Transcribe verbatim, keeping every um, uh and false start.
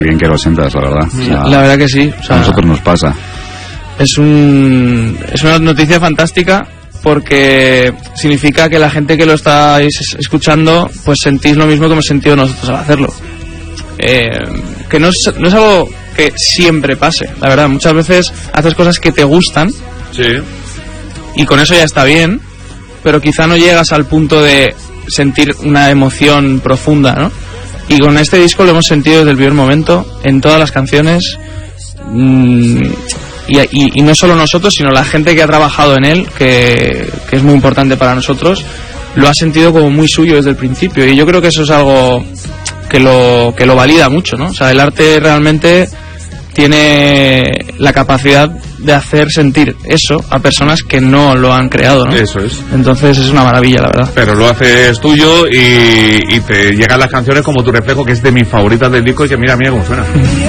Bien que lo sientas, la verdad. O sea, la verdad que sí. O sea, a nosotros nos pasa. Es un es una noticia fantástica porque significa que la gente que lo estáis escuchando pues sentís lo mismo que hemos sentido nosotros al hacerlo. Eh, que no es, no es algo que siempre pase, la verdad. Muchas veces haces cosas que te gustan, sí, y con eso ya está bien, pero quizá no llegas al punto de sentir una emoción profunda, ¿no? Y con este disco lo hemos sentido desde el primer momento, en todas las canciones, mmm, y, y, y no solo nosotros, sino la gente que ha trabajado en él, que, que es muy importante para nosotros, lo ha sentido como muy suyo desde el principio, y yo creo que eso es algo que lo, que lo valida mucho, ¿no? O sea, el arte realmente tiene la capacidad de hacer sentir eso a personas que no lo han creado, ¿no? Eso es. Entonces es una maravilla, la verdad. Pero lo haces tuyo y, y te llegan las canciones como Tu reflejo, que es de mis favoritas del disco, y que mira, mira cómo suena.